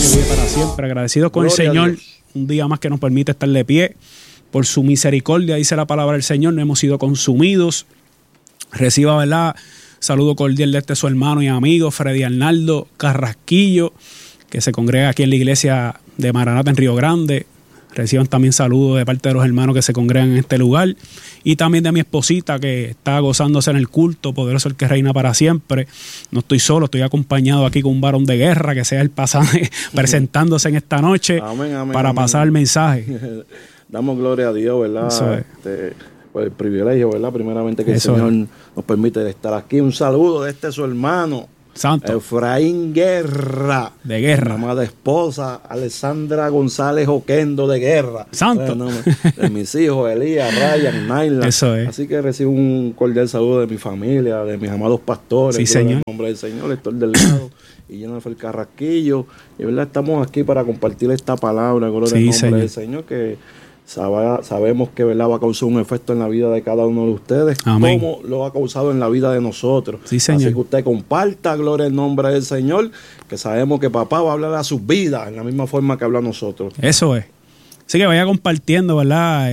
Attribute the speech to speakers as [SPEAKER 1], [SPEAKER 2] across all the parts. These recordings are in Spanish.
[SPEAKER 1] que vive para siempre. Agradecidos con
[SPEAKER 2] Gloria
[SPEAKER 1] el Señor,
[SPEAKER 2] un
[SPEAKER 1] día más que nos permite estar de pie. Por su misericordia, dice la palabra del Señor, no hemos sido consumidos. Reciba, ¿verdad? Saludo cordial de su hermano y amigo Freddy Arnaldo Carrasquillo, que se congrega aquí en la iglesia de Maranata en Río Grande. Reciban también saludos de parte de los hermanos que se congregan en este lugar. Y también de mi esposita que está gozándose en el culto, poderoso el que reina para siempre. No estoy solo, estoy acompañado aquí con un varón de guerra que sea el pasaje presentándose en esta noche para pasar el mensaje.
[SPEAKER 2] Damos gloria a Dios, ¿verdad? Por el privilegio, ¿verdad? Primeramente que el Señor nos permite estar aquí. Un saludo de su hermano
[SPEAKER 1] Santo
[SPEAKER 2] Efraín Guerra,
[SPEAKER 1] de Guerra,
[SPEAKER 2] mi amada esposa Alessandra González Oquendo de Guerra,
[SPEAKER 1] Santo,
[SPEAKER 2] de mis hijos Elías, Ryan, Naila.
[SPEAKER 1] Eso es.
[SPEAKER 2] Así que recibo un cordial saludo de mi familia, de mis amados pastores.
[SPEAKER 1] Sí, Señor.
[SPEAKER 2] En nombre del Señor, Héctor Delgado y Jennifer Carrasquillo. Y verdad, estamos aquí para compartir esta palabra, gloria al nombre del Señor, que sabemos que, ¿verdad?, va a causar un efecto en la vida de cada uno de ustedes.
[SPEAKER 1] Amén.
[SPEAKER 2] Como lo ha causado en la vida de nosotros.
[SPEAKER 1] Sí, Señor.
[SPEAKER 2] Así que usted comparta, gloria al nombre del Señor, que sabemos que papá va a hablar a sus vidas en la misma forma que habla a nosotros.
[SPEAKER 1] Eso es. Así que vaya compartiendo, ¿verdad?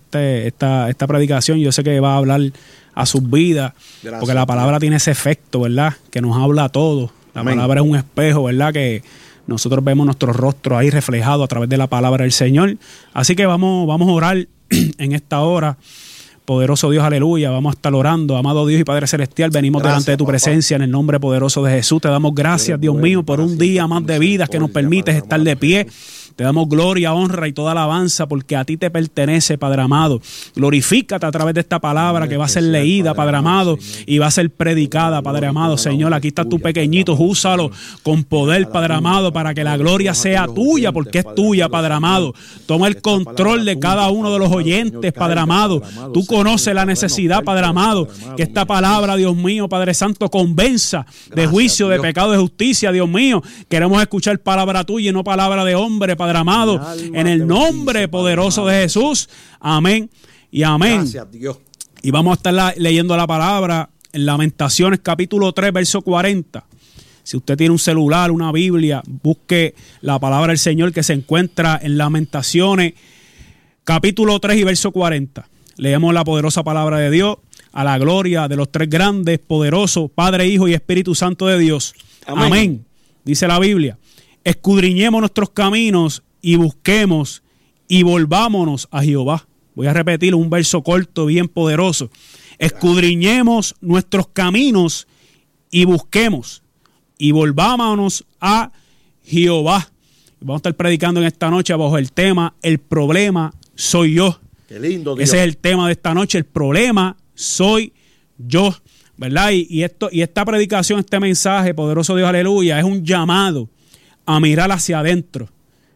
[SPEAKER 1] Esta predicación. Yo sé que va a hablar a sus vidas. Gracias, porque la palabra tiene ese efecto, ¿verdad? Que nos habla a todos. La palabra es un espejo, ¿verdad? Que nosotros vemos nuestro rostro ahí reflejado a través de la palabra del Señor. Así que vamos a orar en esta hora. Poderoso Dios, aleluya. Vamos a estar orando. Amado Dios y Padre Celestial, venimos delante de tu presencia en el nombre poderoso de Jesús. Te damos gracias, Dios mío, por un día más de vida que nos permites estar de pie. Te damos gloria, honra y toda alabanza porque a ti te pertenece, Padre amado. Glorifícate a través de esta palabra que va a ser leída, Padre amado, y va a ser predicada, Padre amado. Señor, aquí está tu pequeñito, úsalo con poder, Padre amado, para que la gloria sea tuya, porque es tuya, Padre amado. Toma el control de cada uno de los oyentes, Padre amado. Tú conoces la necesidad, Padre amado, que esta palabra, Dios mío, Padre Santo, convenza de juicio, de pecado, de justicia, Dios mío. Queremos escuchar palabra tuya y no palabra de hombre, Padre amado, en el nombre poderoso de Jesús. Amén y amén.
[SPEAKER 2] Gracias, Dios.
[SPEAKER 1] Y vamos a estar leyendo la palabra en Lamentaciones capítulo 3, verso 40. Si usted tiene un celular, una Biblia, busque la palabra del Señor que se encuentra en Lamentaciones capítulo 3 y verso 40. Leemos la poderosa palabra de Dios a la gloria de los tres grandes, poderosos, Padre, Hijo y Espíritu Santo de Dios. Amén. Amén. Dice la Biblia: escudriñemos nuestros caminos y busquemos y volvámonos a Jehová. Voy a repetir un verso corto, bien poderoso. Escudriñemos nuestros caminos y busquemos y volvámonos a Jehová. Vamos a estar predicando en esta noche bajo el tema El problema soy yo.
[SPEAKER 2] Qué lindo, Dios.
[SPEAKER 1] Ese es el tema de esta noche. El problema soy yo, ¿verdad? Y esta predicación, este mensaje, poderoso Dios, aleluya, es un llamado a mirar hacia adentro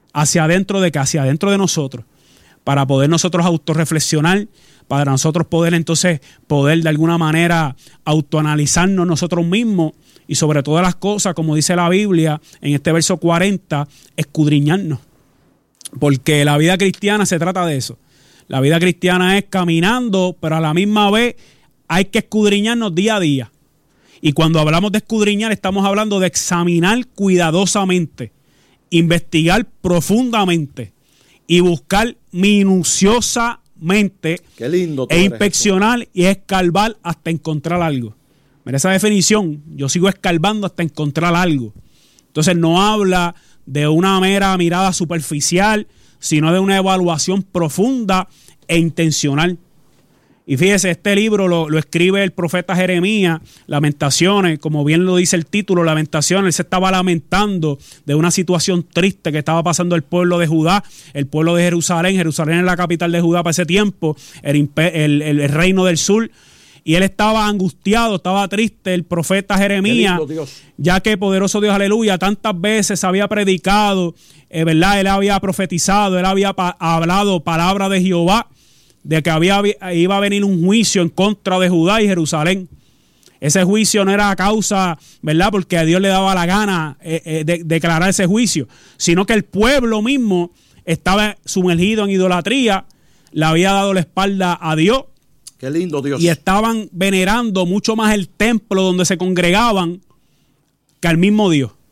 [SPEAKER 1] de nosotros, para poder nosotros autorreflexionar, para nosotros poder entonces, de alguna manera autoanalizarnos nosotros mismos y sobre todas las cosas, como dice la Biblia en este verso 40, escudriñarnos. Porque la vida cristiana se trata de eso. La vida cristiana es caminando, pero a la misma vez hay que escudriñarnos día a día. Y cuando hablamos de escudriñar, estamos hablando de examinar cuidadosamente, investigar profundamente y buscar minuciosamente.
[SPEAKER 2] Qué lindo
[SPEAKER 1] e inspeccionar y escarbar hasta encontrar algo. Mira esa definición, yo sigo escarbando hasta encontrar algo. Entonces no habla de una mera mirada superficial, sino de una evaluación profunda e intencional. Y fíjese, este libro lo escribe el profeta Jeremías, Lamentaciones, como bien lo dice el título, Lamentaciones. Él se estaba lamentando de una situación triste que estaba pasando el pueblo de Judá, el pueblo de Jerusalén. Jerusalén es la capital de Judá para ese tiempo, el reino del sur. Y él estaba angustiado, estaba triste, el profeta Jeremías, ya que poderoso Dios, aleluya, tantas veces había predicado, ¿verdad? Él había profetizado, él había hablado palabra de Jehová, de que iba a venir un juicio en contra de Judá y Jerusalén. Ese juicio no era a causa, ¿verdad?, porque a Dios le daba la gana de declarar ese juicio, sino que el pueblo mismo estaba sumergido en idolatría, le había dado la espalda a Dios.
[SPEAKER 2] Qué lindo, Dios.
[SPEAKER 1] Y estaban venerando mucho más el templo donde se congregaban que al mismo Dios.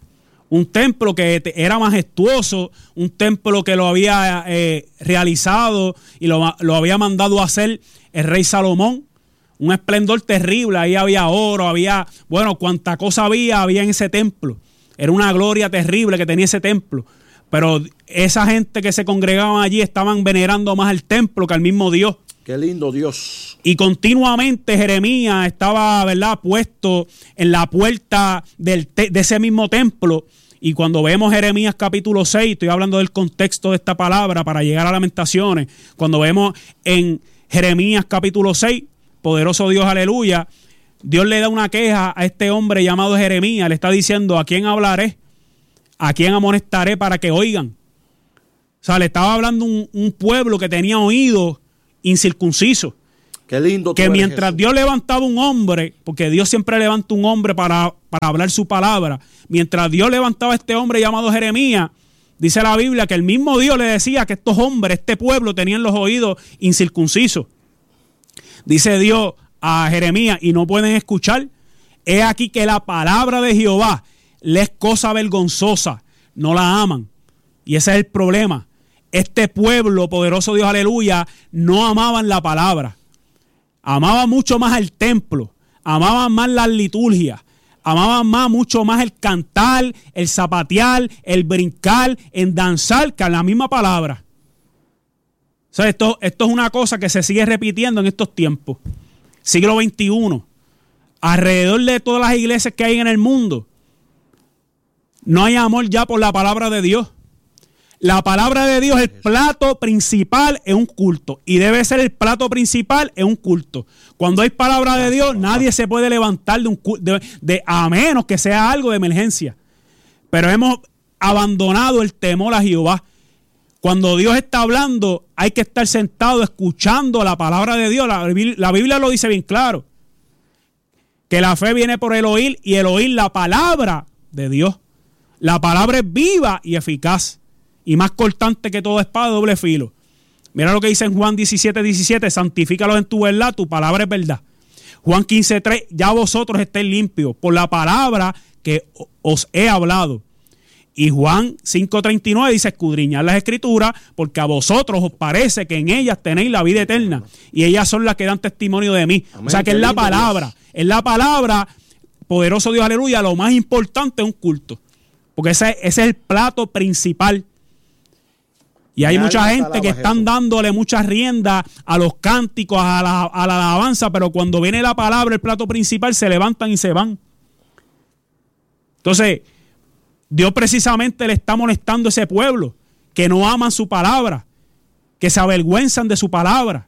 [SPEAKER 1] Un templo que era majestuoso, un templo que lo había realizado y lo había mandado a hacer el rey Salomón. Un esplendor terrible, ahí había oro, había, bueno, cuánta cosa había en ese templo. Era una gloria terrible que tenía ese templo. Pero esa gente que se congregaban allí estaban venerando más el templo que al mismo Dios.
[SPEAKER 2] Qué lindo Dios.
[SPEAKER 1] Y continuamente Jeremías estaba, ¿verdad?, puesto en la puerta de ese mismo templo. Y cuando vemos Jeremías capítulo 6, estoy hablando del contexto de esta palabra para llegar a Lamentaciones. Cuando vemos en Jeremías capítulo 6, poderoso Dios, aleluya, Dios le da una queja a este hombre llamado Jeremías. Le está diciendo: ¿a quién hablaré? ¿A quién amonestaré para que oigan? O sea, le estaba hablando un pueblo que tenía oídos incircuncisos.
[SPEAKER 2] Qué lindo.
[SPEAKER 1] Que mientras Dios levantaba un hombre, porque Dios siempre levanta un hombre para hablar su palabra, mientras Dios levantaba a este hombre llamado Jeremías, dice la Biblia que el mismo Dios le decía que estos hombres, este pueblo, tenían los oídos incircuncisos. Dice Dios a Jeremías: y no pueden escuchar. He aquí que la palabra de Jehová les es cosa vergonzosa, no la aman. Y ese es el problema. Este pueblo, poderoso Dios, aleluya, no amaban la palabra. Amaban mucho más el templo, amaban más las liturgias, amaban mucho más el cantar, el zapatear, el brincar, el danzar, que a la misma palabra. O sea, esto es una cosa que se sigue repitiendo en estos tiempos. Siglo XXI. Alrededor de todas las iglesias que hay en el mundo, no hay amor ya por la palabra de Dios. La palabra de Dios es el plato principal en un culto. Y debe ser el plato principal en un culto. Cuando hay palabra de Dios, nadie se puede levantar de un culto, a menos que sea algo de emergencia. Pero hemos abandonado el temor a Jehová. Cuando Dios está hablando, hay que estar sentado escuchando la palabra de Dios. La Biblia lo dice bien claro. Que la fe viene por el oír, y el oír la palabra de Dios. La palabra es viva y eficaz, y más cortante que toda espada de doble filo. Mira lo que dice en Juan 17:17: santifícalos en tu verdad, tu palabra es verdad. Juan 15:3: ya vosotros estéis limpios por la palabra que os he hablado. Y Juan 5:39 dice: escudriñad las escrituras, porque a vosotros os parece que en ellas tenéis la vida eterna, y ellas son las que dan testimonio de mí. Amén. O sea que es la palabra, poderoso Dios, aleluya, lo más importante es un culto, porque ese es el plato principal. Y hay mucha gente que están dándole mucha rienda a los cánticos, a la alabanza, pero cuando viene la palabra, el plato principal, se levantan y se van. Entonces, Dios precisamente le está molestando a ese pueblo, que no aman su palabra, que se avergüenzan de su palabra.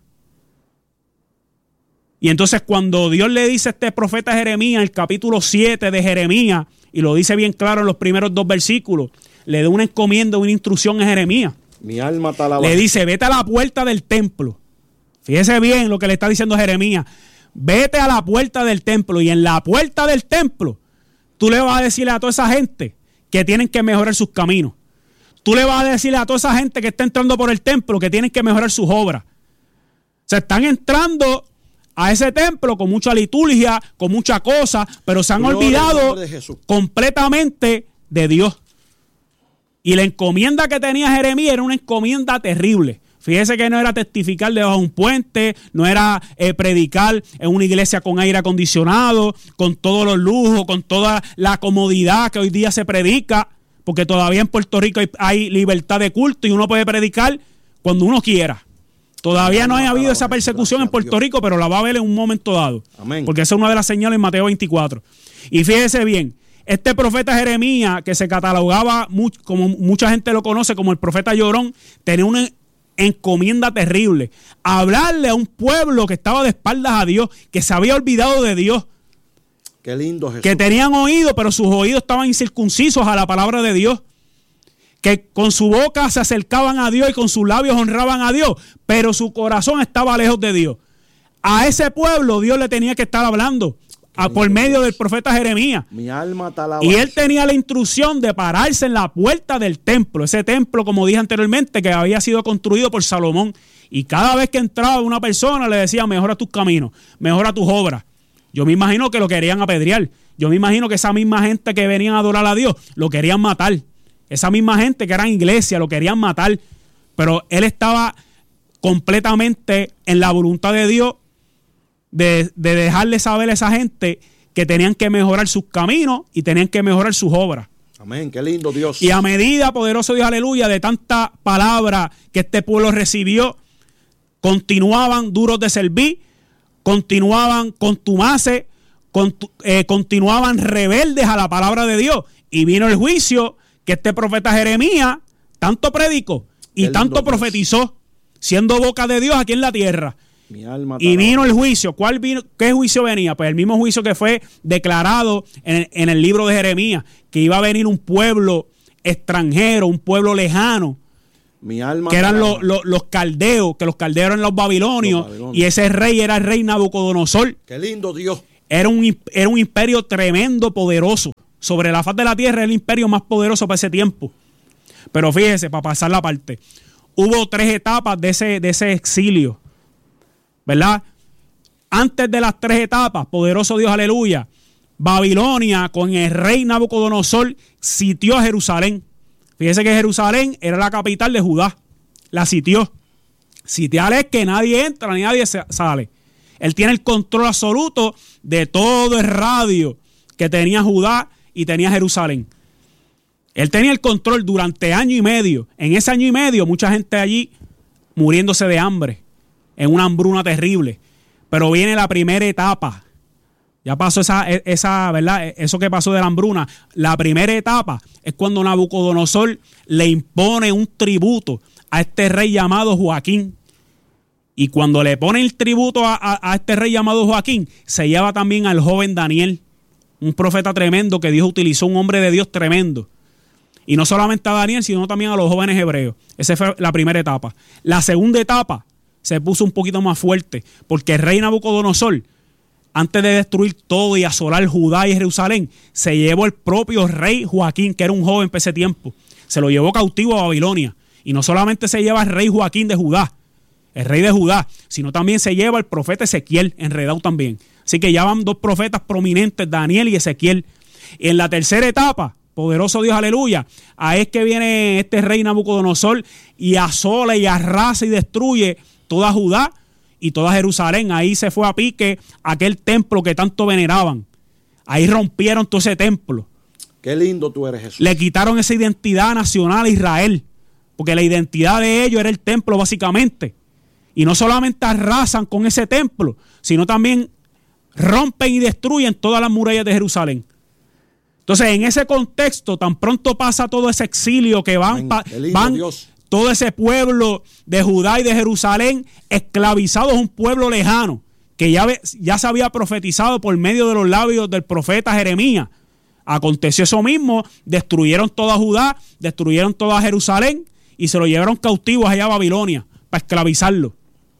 [SPEAKER 1] Y entonces cuando Dios le dice a este profeta Jeremías, en el capítulo 7 de Jeremías, y lo dice bien claro en los primeros 2 versículos, le da una encomienda, una instrucción a Jeremías.
[SPEAKER 2] Mi alma te alaba.
[SPEAKER 1] Le dice: vete a la puerta del templo. Fíjese bien lo que le está diciendo Jeremías. Vete a la puerta del templo, y en la puerta del templo tú le vas a decirle a toda esa gente que tienen que mejorar sus caminos. Tú le vas a decirle a toda esa gente que está entrando por el templo que tienen que mejorar sus obras. Se están entrando a ese templo con mucha liturgia, con mucha cosa, pero se han olvidado completamente de Dios. Y la encomienda que tenía Jeremías era una encomienda terrible. Fíjese que no era testificar debajo de un puente, no era predicar en una iglesia con aire acondicionado, con todos los lujos, con toda la comodidad que hoy día se predica, porque todavía en Puerto Rico hay libertad de culto y uno puede predicar cuando uno quiera. Todavía no ha habido esa persecución en Puerto Rico, pero la va a haber en un momento dado. Amén. Porque esa es una de las señales en Mateo 24. Y fíjese bien, este profeta Jeremías, que se catalogaba, como mucha gente lo conoce como el profeta llorón, tenía una encomienda terrible: hablarle a un pueblo que estaba de espaldas a Dios, que se había olvidado de Dios.
[SPEAKER 2] Qué lindo Jesús.
[SPEAKER 1] Que tenían oído, pero sus oídos estaban incircuncisos a la palabra de Dios. Que con su boca se acercaban a Dios y con sus labios honraban a Dios, pero su corazón estaba lejos de Dios. A ese pueblo Dios le tenía que estar hablando por medio del profeta Jeremías.
[SPEAKER 2] Mi alma te alaba.
[SPEAKER 1] Y él tenía la instrucción de pararse en la puerta del templo. Ese templo, como dije anteriormente, que había sido construido por Salomón. Y cada vez que entraba una persona le decía: mejora tus caminos, mejora tus obras. Yo me imagino que lo querían apedrear. yo me imagino que esa misma gente que venían a adorar a Dios lo querían matar. Esa misma gente que era en iglesia lo querían matar. Pero él estaba completamente en la voluntad de Dios de dejarle saber a esa gente que tenían que mejorar sus caminos y tenían que mejorar sus obras.
[SPEAKER 2] Amén, qué lindo Dios.
[SPEAKER 1] Y a medida, poderoso Dios, aleluya, de tanta palabra que este pueblo recibió, continuaban duros de servir, continuaban contumaces, continuaban rebeldes a la palabra de Dios. Y vino el juicio que este profeta Jeremías tanto predicó y tanto profetizó, siendo boca de Dios aquí en la tierra.
[SPEAKER 2] Mi alma
[SPEAKER 1] y vino el juicio. ¿Cuál vino? ¿Qué juicio venía? Pues el mismo juicio que fue declarado en el libro de Jeremías, que iba a venir un pueblo extranjero, un pueblo lejano,
[SPEAKER 2] mi alma
[SPEAKER 1] que eran los caldeos, que los caldeos eran los babilonios, y ese rey era el rey Nabucodonosor.
[SPEAKER 2] ¡Qué lindo Dios!
[SPEAKER 1] Era un imperio tremendo, poderoso. Sobre la faz de la tierra era el imperio más poderoso para ese tiempo. Pero fíjese, para pasar la parte, hubo 3 etapas de ese exilio, ¿verdad? Antes de las 3 etapas, poderoso Dios, aleluya, Babilonia con el rey Nabucodonosor sitió a Jerusalén. Fíjese que Jerusalén era la capital de Judá. La sitió. Sitiar es que nadie entra ni nadie sale. Él tiene el control absoluto de todo el radio que tenía Judá y tenía Jerusalén. Él tenía el control durante año y medio. En ese año y medio, mucha gente allí muriéndose de hambre, en una hambruna terrible. Pero viene la primera etapa. Ya pasó esa, ¿verdad? Eso que pasó de la hambruna. La primera etapa es cuando Nabucodonosor le impone un tributo a este rey llamado Joaquín. Y cuando le pone el tributo a este rey llamado Joaquín, se lleva también al joven Daniel, un profeta tremendo que Dios utilizó, un hombre de Dios tremendo. Y no solamente a Daniel, sino también a los jóvenes hebreos. Esa fue la primera etapa. La segunda etapa se puso un poquito más fuerte, porque el rey Nabucodonosor, antes de destruir todo y asolar Judá y Jerusalén, se llevó el propio rey Joaquín, que era un joven para ese tiempo. Se lo llevó cautivo a Babilonia. Y no solamente se lleva el rey Joaquín de Judá, el rey de Judá, sino también se lleva el profeta Ezequiel, enredado también. Así que ya van 2 profetas prominentes, Daniel y Ezequiel. Y en la tercera etapa, poderoso Dios, aleluya, ahí es que viene este rey Nabucodonosor y asola y arrasa y destruye toda Judá y toda Jerusalén. Ahí se fue a pique aquel templo que tanto veneraban. Ahí rompieron todo ese templo.
[SPEAKER 2] Qué lindo tú eres, Jesús.
[SPEAKER 1] Le quitaron esa identidad nacional a Israel, porque la identidad de ellos era el templo básicamente. Y no solamente arrasan con ese templo, sino también rompen y destruyen todas las murallas de Jerusalén. Entonces, en ese contexto, tan pronto pasa todo ese exilio que van todo ese pueblo de Judá y de Jerusalén esclavizados, un pueblo lejano, que ya se había profetizado por medio de los labios del profeta Jeremías. Aconteció eso mismo, destruyeron toda Judá, destruyeron toda Jerusalén y se lo llevaron cautivos allá a Babilonia para esclavizarlo.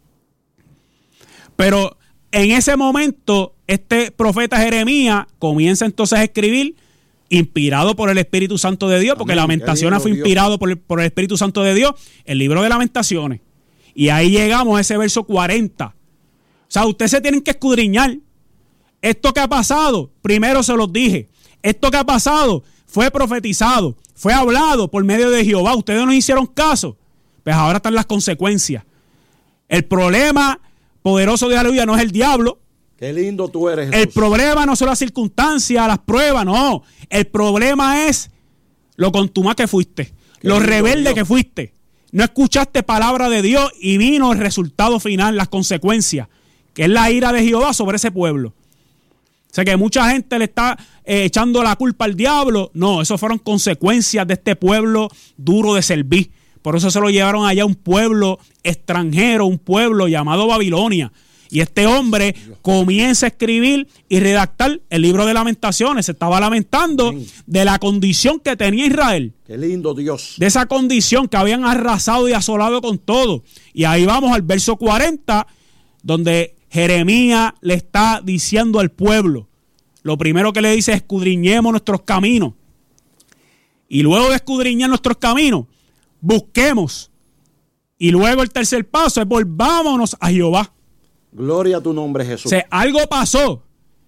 [SPEAKER 1] Pero en ese momento, este profeta Jeremías comienza entonces a escribir, inspirado por el Espíritu Santo de Dios, porque Lamentaciones fue inspirado por el Espíritu Santo de Dios, el libro de Lamentaciones. Y ahí llegamos a ese verso 40. O sea, ustedes se tienen que escudriñar. Esto que ha pasado, primero se los dije, esto que ha pasado fue profetizado, fue hablado por medio de Jehová. Ustedes no hicieron caso. Pues ahora están las consecuencias. El problema, poderoso de aleluya, no es el diablo.
[SPEAKER 2] Qué lindo tú eres, Jesús.
[SPEAKER 1] El problema no son las circunstancias, las pruebas, no. El problema es lo contumaz que fuiste, lo rebelde que fuiste. No escuchaste palabra de Dios y vino el resultado final, las consecuencias, que es la ira de Jehová sobre ese pueblo. O sea que mucha gente le está echando la culpa al diablo. No, eso fueron consecuencias de este pueblo duro de servir. Por eso se lo llevaron allá a un pueblo extranjero, un pueblo llamado Babilonia. Y este hombre comienza a escribir y redactar el libro de Lamentaciones. Se estaba lamentando de la condición que tenía Israel.
[SPEAKER 2] Qué lindo Dios.
[SPEAKER 1] De esa condición que habían arrasado y asolado con todo. Y ahí vamos al verso 40, donde Jeremías le está diciendo al pueblo. Lo primero que le dice es: escudriñemos nuestros caminos. Y luego de escudriñar nuestros caminos, busquemos. Y luego el tercer paso es: volvámonos a Jehová.
[SPEAKER 2] Gloria a tu nombre, Jesús.
[SPEAKER 1] O sea, algo pasó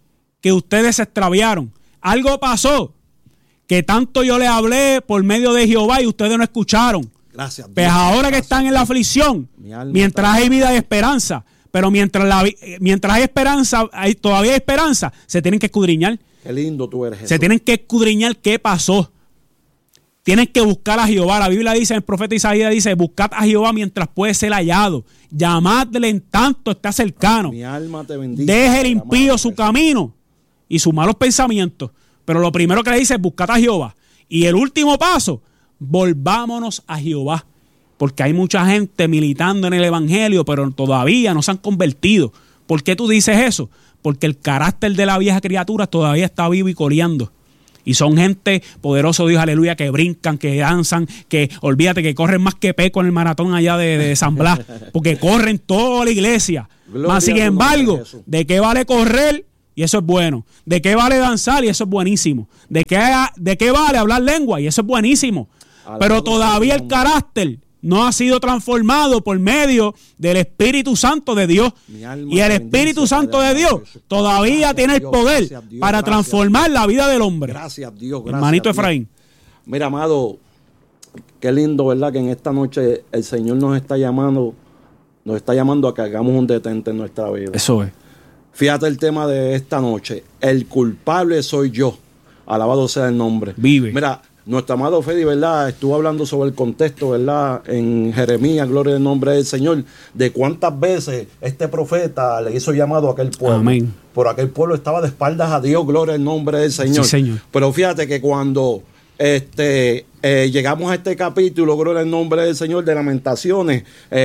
[SPEAKER 1] que ustedes se extraviaron. Algo pasó que tanto yo les hablé por medio de Jehová y ustedes no escucharon.
[SPEAKER 2] Gracias.
[SPEAKER 1] Pues ahora que están en la aflicción, mientras hay vida y esperanza, pero mientras hay esperanza, todavía hay esperanza, se tienen que escudriñar.
[SPEAKER 2] Qué lindo tú eres, Jesús.
[SPEAKER 1] Se tienen que escudriñar qué pasó. Tienen que buscar a Jehová. La Biblia dice, el profeta Isaías dice, buscad a Jehová mientras puede ser hallado. Llamadle en tanto está cercano.
[SPEAKER 2] Mi alma te bendice.
[SPEAKER 1] Deje el impío su camino y sus malos pensamientos. Pero lo primero que le dice es buscad a Jehová. Y el último paso, volvámonos a Jehová. Porque hay mucha gente militando en el evangelio, pero todavía no se han convertido. ¿Por qué tú dices eso? Porque el carácter de la vieja criatura todavía está vivo y coleando. Y son gente, poderoso Dios, aleluya, que brincan, que danzan, que olvídate que corren más que Peco en el maratón allá de San Blas, porque corren toda la iglesia. Mas, sin embargo, ¿de qué vale correr? Y eso es bueno. ¿De qué vale danzar? Y eso es buenísimo. ¿De qué vale hablar lengua? Y eso es buenísimo. Pero todavía el carácter no ha sido transformado por medio del Espíritu Santo de Dios. Y el Espíritu Santo de Dios todavía tiene el poder para transformar la vida del hombre.
[SPEAKER 2] Gracias, Dios. Gracias,
[SPEAKER 1] hermanito Efraín.
[SPEAKER 2] Mira, amado, qué lindo, ¿verdad? Que en esta noche el Señor nos está llamando a que hagamos un detente en nuestra vida.
[SPEAKER 1] Eso es.
[SPEAKER 2] Fíjate el tema de esta noche. El culpable soy yo. Alabado sea el nombre.
[SPEAKER 1] Vive.
[SPEAKER 2] Mira, nuestro amado Fedi, ¿verdad? Estuvo hablando sobre el contexto, ¿verdad? En Jeremías, gloria al nombre del Señor, de cuántas veces este profeta le hizo llamado a aquel pueblo.
[SPEAKER 1] Amén.
[SPEAKER 2] Por aquel pueblo estaba de espaldas a Dios, gloria al nombre del Señor.
[SPEAKER 1] Sí, Señor.
[SPEAKER 2] Pero fíjate que cuando llegamos a este capítulo, gloria al nombre del Señor, de Lamentaciones,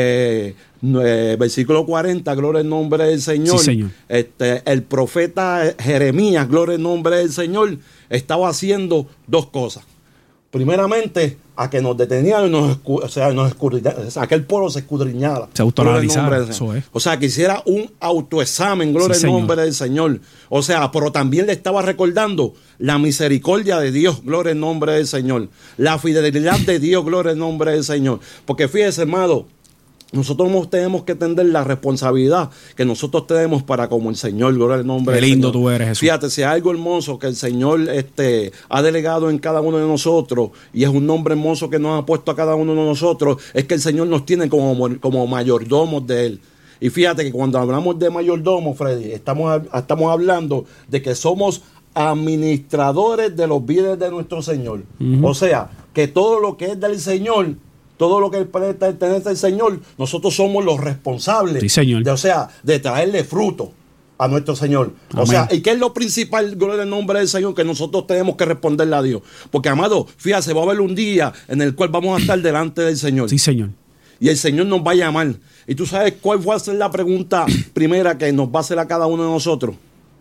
[SPEAKER 2] versículo 40, gloria al nombre del Señor.
[SPEAKER 1] Sí, Señor.
[SPEAKER 2] El profeta Jeremías, gloria al nombre del Señor, estaba haciendo dos cosas. Primeramente, a que nos detenían y nos escudriñaran, o sea, que el pueblo se escudriñara.
[SPEAKER 1] Se autoanalizara, eso es.
[SPEAKER 2] O sea, que hiciera un autoexamen, gloria al nombre del Señor. O sea, pero también le estaba recordando la misericordia de Dios, gloria al nombre del Señor. La fidelidad de Dios, gloria al nombre del Señor. Porque fíjese, hermano, nosotros tenemos que entender la responsabilidad que nosotros tenemos para como el Señor, gloria al nombre del Señor. Qué lindo
[SPEAKER 1] tú eres, Jesús.
[SPEAKER 2] Fíjate, si hay algo hermoso que el Señor ha delegado en cada uno de nosotros, y es un nombre hermoso que nos ha puesto a cada uno de nosotros, es que el Señor nos tiene como mayordomos de Él. Y fíjate que cuando hablamos de mayordomo, Freddy, estamos hablando de que somos administradores de los bienes de nuestro Señor. O sea, que todo lo que es del Señor, todo lo que pertenece al Señor, nosotros somos los responsables,
[SPEAKER 1] sí, Señor,
[SPEAKER 2] de traerle fruto a nuestro Señor. Amén. O sea, ¿y qué es lo principal, gloria al nombre del Señor, que nosotros tenemos que responderle a Dios? Porque, amado, fíjate, va a haber un día en el cual vamos a estar delante del Señor.
[SPEAKER 1] Sí, Señor.
[SPEAKER 2] Y el Señor nos va a llamar. Y tú sabes cuál va a ser la pregunta primera que nos va a hacer a cada uno de nosotros.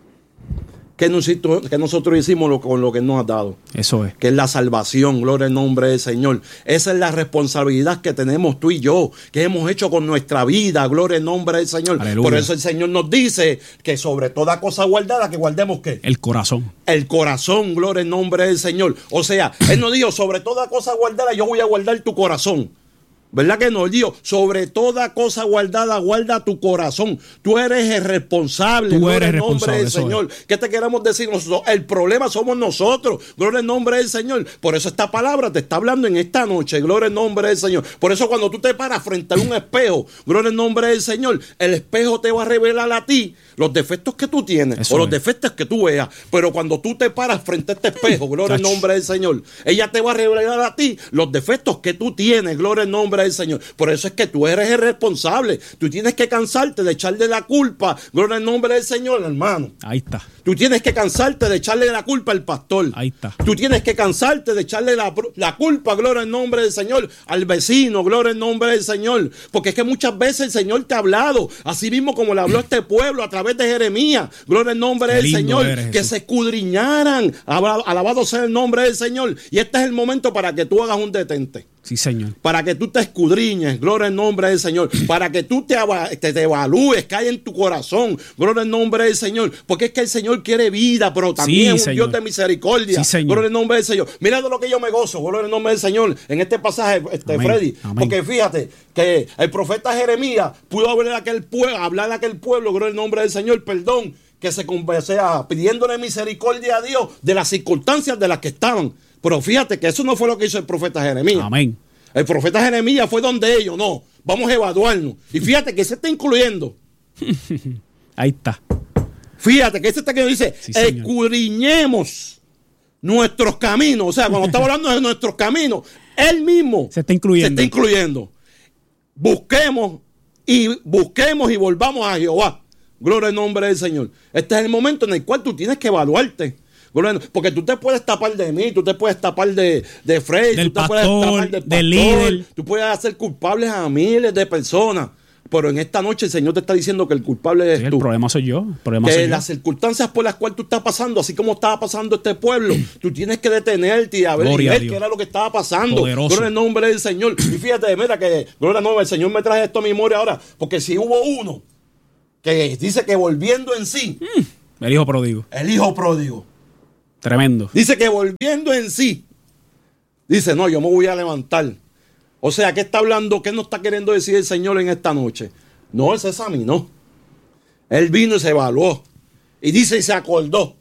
[SPEAKER 2] Que nosotros hicimos con lo que nos ha dado.
[SPEAKER 1] Eso es.
[SPEAKER 2] Que es la salvación, gloria al nombre del Señor. Esa es la responsabilidad que tenemos tú y yo, que hemos hecho con nuestra vida, gloria al nombre del Señor. Aleluya. Por eso el Señor nos dice que sobre toda cosa guardada, que guardemos ¿qué?
[SPEAKER 1] El corazón.
[SPEAKER 2] El corazón, gloria al nombre del Señor. O sea, Él nos dijo, sobre toda cosa guardada, yo voy a guardar tu corazón. ¿Verdad que no? Dios, sobre toda cosa guardada, guarda tu corazón. Tú eres el responsable.
[SPEAKER 1] Tú eres
[SPEAKER 2] el nombre
[SPEAKER 1] responsable,
[SPEAKER 2] del Señor. ¿Qué te queremos decir nosotros? El problema somos nosotros. Gloria al nombre del Señor. Por eso esta palabra te está hablando en esta noche. Gloria al nombre del Señor. Por eso cuando tú te paras frente a un espejo, gloria al nombre del Señor, el espejo te va a revelar a ti los defectos que tú tienes, eso o los defectos que tú veas. Pero cuando tú te paras frente a este espejo, gloria al nombre del Señor, ella te va a revelar a ti los defectos que tú tienes. Gloria al nombre del Señor. Por eso es que tú eres el responsable. Tú tienes que cansarte de echarle la culpa, gloria al nombre del Señor, hermano.
[SPEAKER 1] Ahí está.
[SPEAKER 2] Tú tienes que cansarte de echarle la culpa al pastor.
[SPEAKER 1] Ahí está.
[SPEAKER 2] Tú tienes que cansarte de echarle la culpa, gloria al nombre del Señor, al vecino, gloria al nombre del Señor. Porque es que muchas veces el Señor te ha hablado, así mismo como le habló a este pueblo a través de Jeremías, gloria al nombre del Señor, que se escudriñaran, alabado sea el nombre del Señor. Y este es el momento para que tú hagas un detente.
[SPEAKER 1] Sí, Señor.
[SPEAKER 2] Para que tú te escudriñes, gloria al nombre del Señor. Para que tú te evalúes, que hay en tu corazón, gloria al nombre del Señor. Porque es que el Señor quiere vida, pero también es un Dios de misericordia.
[SPEAKER 1] Sí,
[SPEAKER 2] gloria al nombre del Señor. Mira de lo que yo me gozo, gloria al nombre del Señor, en este pasaje, Amén. Freddy. Amén. Porque fíjate que el profeta Jeremías pudo hablar a aquel pueblo, gloria al nombre del Señor, perdón, que se conversaba pidiéndole misericordia a Dios de las circunstancias de las que estaban. Pero fíjate que eso no fue lo que hizo el profeta Jeremías.
[SPEAKER 1] Amén.
[SPEAKER 2] El profeta Jeremías fue donde ellos, no, vamos a evaluarnos. Y fíjate que se está incluyendo.
[SPEAKER 1] Ahí está.
[SPEAKER 2] Fíjate que ese está que dice,
[SPEAKER 1] sí,
[SPEAKER 2] escudriñemos nuestros caminos. O sea, cuando estamos hablando de nuestros caminos, él mismo
[SPEAKER 1] se está incluyendo.
[SPEAKER 2] Busquemos y volvamos a Jehová. Gloria al nombre del Señor. Este es el momento en el cual tú tienes que evaluarte. Porque tú te puedes tapar de mí, tú te puedes tapar de Fred,
[SPEAKER 1] del
[SPEAKER 2] tú te
[SPEAKER 1] pastor,
[SPEAKER 2] puedes tapar del pastor,
[SPEAKER 1] del líder.
[SPEAKER 2] Tú puedes hacer culpables a miles de personas. Pero en esta noche el Señor te está diciendo que el culpable eres tú.
[SPEAKER 1] El problema soy yo.
[SPEAKER 2] Las circunstancias por las cuales tú estás pasando, así como estaba pasando este pueblo, tú tienes que detenerte y ver qué era lo que estaba pasando.
[SPEAKER 1] Poderoso.
[SPEAKER 2] Gloria al nombre del Señor. Y fíjate, mira que, gloria al nombre del Señor, me trae esto a mi memoria ahora. Porque si hubo uno que dice que volviendo en sí.
[SPEAKER 1] El hijo pródigo.
[SPEAKER 2] El hijo pródigo.
[SPEAKER 1] Tremendo.
[SPEAKER 2] Dice que volviendo en sí. Dice, no, yo me voy a levantar. O sea, ¿qué está hablando? ¿Qué nos está queriendo decir el Señor en esta noche? No, él se examinó. Él vino y se evaluó. Y dice y se acordó.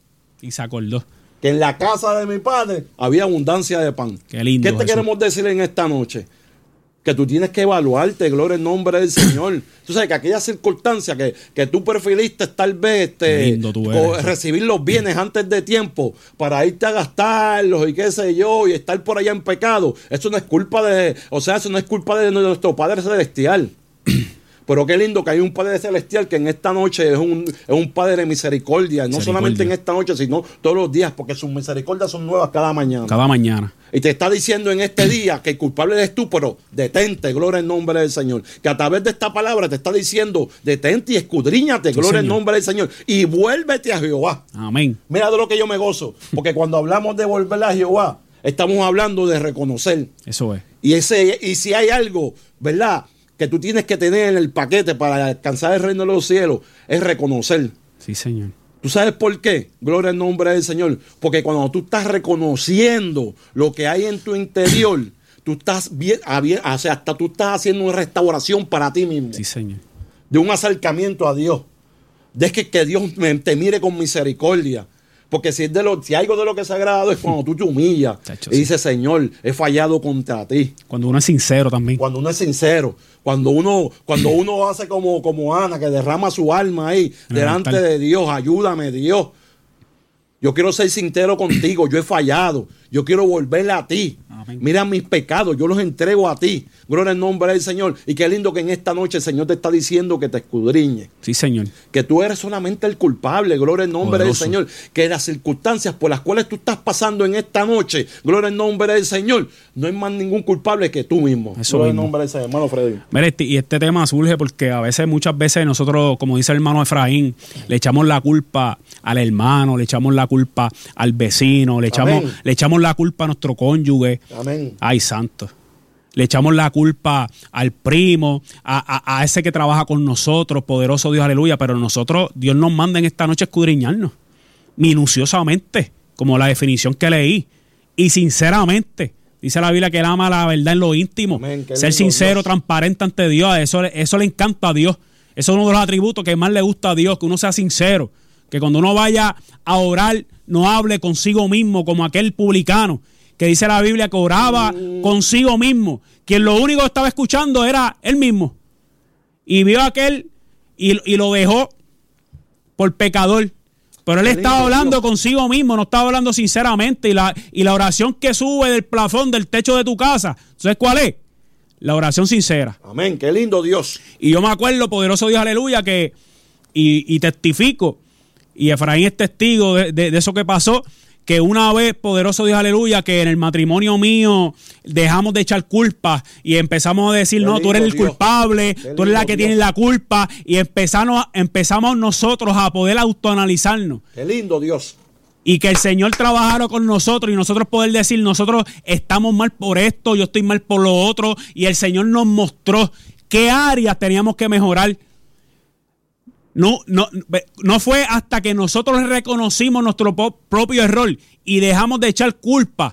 [SPEAKER 2] Que en la casa de mi padre había abundancia de pan.
[SPEAKER 1] Qué lindo.
[SPEAKER 2] ¿Qué te queremos decir en esta noche? Que tú tienes que evaluarte, gloria al nombre del Señor. Tú sabes que aquella circunstancia que tú preferiste tal vez recibir los bienes antes de tiempo para irte a gastarlos y qué sé yo, y estar por allá en pecado, eso no es culpa eso no es culpa de nuestro Padre Celestial. Pero qué lindo que hay un Padre Celestial que en esta noche es un Padre de misericordia. No solamente en esta noche, sino todos los días, porque sus misericordias son nuevas cada mañana.
[SPEAKER 1] Cada mañana.
[SPEAKER 2] Y te está diciendo en este día que el culpable eres tú, pero detente, gloria al nombre del Señor. Que a través de esta palabra te está diciendo, detente y escudriñate, gloria al nombre del Señor. Y vuélvete a Jehová.
[SPEAKER 1] Amén.
[SPEAKER 2] Mira de lo que yo me gozo. Porque cuando hablamos de volver a Jehová, estamos hablando de reconocer.
[SPEAKER 1] Eso es.
[SPEAKER 2] Y si hay algo, ¿verdad?, que tú tienes que tener en el paquete para alcanzar el reino de los cielos, es reconocer.
[SPEAKER 1] Sí, Señor.
[SPEAKER 2] ¿Tú sabes por qué? Gloria al nombre del Señor. Porque cuando tú estás reconociendo lo que hay en tu interior, tú estás o sea, hasta tú estás haciendo una restauración para ti mismo.
[SPEAKER 1] Sí, Señor.
[SPEAKER 2] De un acercamiento a Dios. De que Dios te mire con misericordia. Porque si algo de lo que es sagrado es cuando tú te humillas y dices, Señor, he fallado contra ti.
[SPEAKER 1] Cuando uno es sincero también.
[SPEAKER 2] Cuando uno es sincero. Cuando uno hace como Ana, que derrama su alma ahí delante de Dios. Ayúdame, Dios. Yo quiero ser sincero contigo. Yo he fallado. Yo quiero volver a ti. Amén. Mira mis pecados. Yo los entrego a ti. Gloria al nombre del Señor. Y qué lindo que en esta noche el Señor te está diciendo que te escudriñe.
[SPEAKER 1] Sí, Señor.
[SPEAKER 2] Que tú eres solamente el culpable. Gloria al nombre del Señor. Que las circunstancias por las cuales tú estás pasando en esta noche, gloria al nombre del Señor, no hay más ningún culpable que tú mismo.
[SPEAKER 1] Eso
[SPEAKER 2] gloria
[SPEAKER 1] mismo.
[SPEAKER 2] al nombre del Señor, hermano Freddy.
[SPEAKER 1] Mira, y este tema surge porque muchas veces nosotros, como dice el hermano Efraín, le echamos la culpa al hermano, le echamos la culpa al vecino, le echamos la culpa a nuestro cónyuge.
[SPEAKER 2] Amén.
[SPEAKER 1] Ay, santo. Le echamos la culpa al primo, a ese que trabaja con nosotros, poderoso Dios, aleluya. Pero nosotros, Dios nos manda en esta noche escudriñarnos minuciosamente, como la definición que leí, y sinceramente. Dice la Biblia que Él ama la verdad en lo íntimo.
[SPEAKER 2] Amén,
[SPEAKER 1] ser sincero, Dios. Transparente ante Dios. Eso le encanta a Dios. Eso es uno de los atributos que más le gusta a Dios, que uno sea sincero. Que cuando uno vaya a orar, no hable consigo mismo como aquel publicano que dice la Biblia que oraba consigo mismo. Quien lo único que estaba escuchando era él mismo. Y vio a aquel y lo dejó por pecador. Pero él estaba hablando consigo mismo, no estaba hablando sinceramente. Y la oración que sube del plafón, del techo de tu casa, ¿sabes cuál es? La oración sincera.
[SPEAKER 2] Amén, qué lindo Dios.
[SPEAKER 1] Y yo me acuerdo, poderoso Dios, aleluya, y testifico, y Efraín es testigo de eso que pasó, que una vez, poderoso Dios, aleluya, que en el matrimonio mío dejamos de echar culpa y empezamos a decir, no, tú eres el culpable, tú eres la que tiene la culpa, y empezamos nosotros a poder autoanalizarnos.
[SPEAKER 2] Qué lindo Dios.
[SPEAKER 1] Y que el Señor trabajara con nosotros y nosotros poder decir, nosotros estamos mal por esto, yo estoy mal por lo otro, y el Señor nos mostró qué áreas teníamos que mejorar. No fue hasta que nosotros reconocimos nuestro propio error y dejamos de echar culpa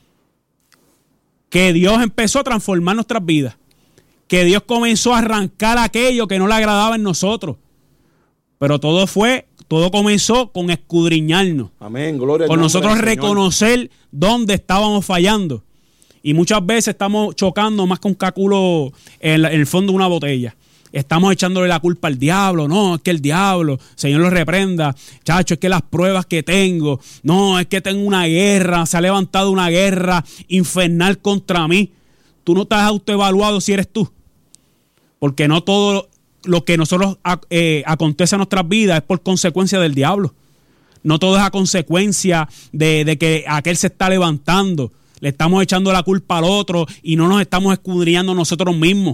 [SPEAKER 1] que Dios empezó a transformar nuestras vidas. Que Dios comenzó a arrancar aquello que no le agradaba en nosotros. Pero todo fue todo comenzó con escudriñarnos.
[SPEAKER 2] Amén, gloria
[SPEAKER 1] con nosotros reconocer dónde estábamos fallando. Y muchas veces estamos chocando más que un cáculo en el fondo de una botella. Estamos echándole la culpa al diablo. No, es que el diablo, Señor lo reprenda. Chacho, es que las pruebas que tengo. No, es que tengo una guerra. Se ha levantado una guerra infernal contra mí. Tú no te has autoevaluado si eres tú. Porque no todo lo que nosotros acontece en nuestras vidas es por consecuencia del diablo. No todo es a consecuencia de que aquel se está levantando. Le estamos echando la culpa al otro y no nos estamos escudriñando nosotros mismos.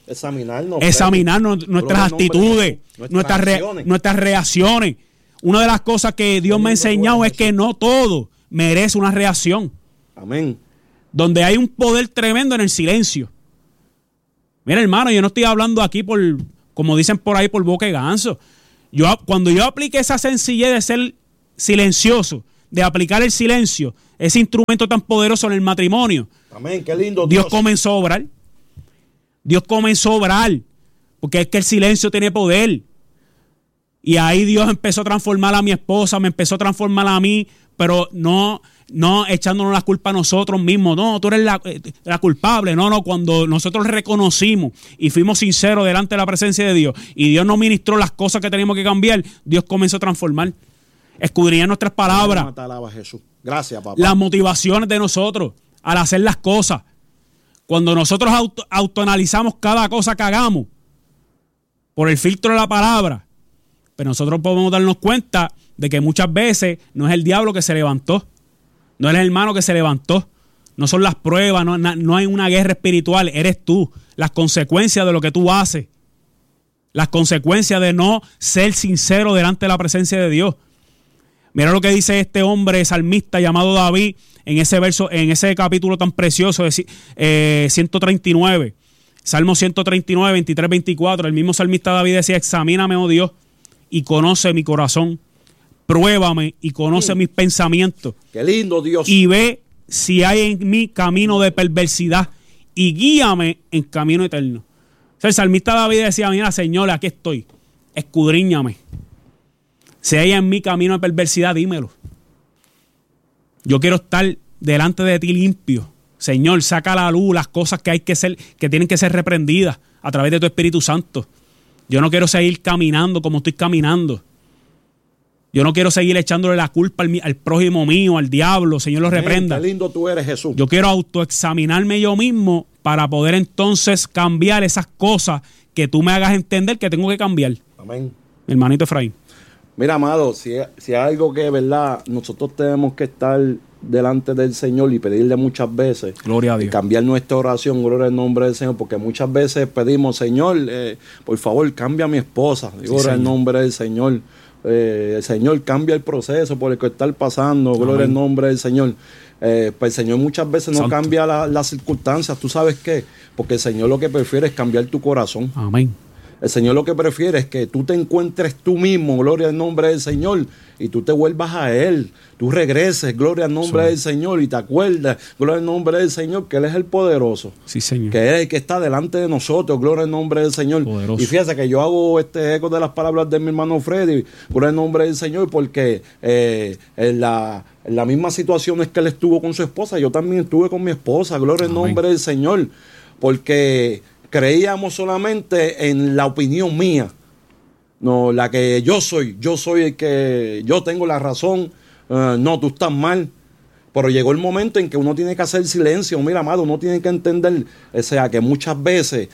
[SPEAKER 1] Examinarnos nuestras actitudes, nuestras reacciones. Una de las cosas que Dios me ha enseñado es que no todo merece una reacción.
[SPEAKER 2] Amén.
[SPEAKER 1] Donde hay un poder tremendo en el silencio. Mira, hermano, yo no estoy hablando aquí como dicen por ahí, por boca de ganso. Cuando yo apliqué esa sencillez de ser silencioso, de aplicar el silencio, ese instrumento tan poderoso en el matrimonio.
[SPEAKER 2] Amén, qué lindo.
[SPEAKER 1] Dios comenzó a obrar. Dios comenzó a obrar, porque es que el silencio tiene poder. Y ahí Dios empezó a transformar a mi esposa, me empezó a transformar a mí, pero no echándonos la culpa a nosotros mismos. No, tú eres la culpable. No, cuando nosotros reconocimos y fuimos sinceros delante de la presencia de Dios y Dios nos ministró las cosas que teníamos que cambiar, Dios comenzó a transformar. Escudriñar nuestras palabras.
[SPEAKER 2] Gracias, papá.
[SPEAKER 1] Las motivaciones de nosotros al hacer las cosas. Cuando nosotros autoanalizamos cada cosa que hagamos por el filtro de la palabra, pero nosotros podemos darnos cuenta de que muchas veces no es el diablo que se levantó, no es el hermano que se levantó, no son las pruebas, no hay una guerra espiritual, eres tú, las consecuencias de lo que tú haces, las consecuencias de no ser sincero delante de la presencia de Dios. Mira lo que dice este hombre salmista llamado David en ese verso, en ese capítulo tan precioso de 139, Salmo 139, 23, 24. El mismo salmista David decía: examíname, oh Dios, y conoce mi corazón. Pruébame y conoce mis pensamientos.
[SPEAKER 2] Qué lindo, Dios.
[SPEAKER 1] Y ve si hay en mí camino de perversidad y guíame en camino eterno. O sea, el salmista David decía: mira, Señor, aquí estoy, escudriñame. Si hay en mí camino de perversidad, dímelo. Yo quiero estar delante de ti limpio. Señor, saca a la luz las cosas que tienen que ser reprendidas a través de tu Espíritu Santo. Yo no quiero seguir caminando como estoy caminando. Yo no quiero seguir echándole la culpa al prójimo mío, al diablo. Señor, lo reprenda.
[SPEAKER 2] Qué lindo tú eres, Jesús.
[SPEAKER 1] Yo quiero autoexaminarme yo mismo para poder entonces cambiar esas cosas que tú me hagas entender que tengo que cambiar.
[SPEAKER 2] Amén.
[SPEAKER 1] Mi hermanito Efraín.
[SPEAKER 2] Mira, amado, si hay algo que, ¿verdad?, nosotros tenemos que estar delante del Señor y pedirle muchas veces.
[SPEAKER 1] Gloria a Dios.
[SPEAKER 2] Y cambiar nuestra oración, gloria al nombre del Señor, porque muchas veces pedimos: Señor, por favor, cambia a mi esposa. Gloria al nombre del Señor. El Señor, cambia el proceso por el que está pasando. Amén. Gloria al nombre del Señor. Pues el Señor muchas veces no cambia las circunstancias. ¿Tú sabes qué? Porque el Señor lo que prefiere es cambiar tu corazón.
[SPEAKER 1] Amén.
[SPEAKER 2] El Señor lo que prefiere es que tú te encuentres tú mismo, gloria al nombre del Señor, y tú te vuelvas a Él. Tú regreses, gloria al nombre del Señor, y te acuerdas, gloria al nombre del Señor, que Él es el poderoso.
[SPEAKER 1] Sí, Señor.
[SPEAKER 2] Que Él es el que está delante de nosotros, gloria al nombre del Señor.
[SPEAKER 1] Poderoso.
[SPEAKER 2] Y fíjate que yo hago eco de las palabras de mi hermano Freddy, gloria al nombre del Señor, porque en la misma situación es que él estuvo con su esposa, yo también estuve con mi esposa, gloria al nombre del Señor, porque creíamos solamente en la opinión mía, no, la que yo soy el que yo tengo la razón, no, tú estás mal. Pero llegó el momento en que uno tiene que hacer silencio. Mira, amado, uno tiene que entender, o sea, que muchas veces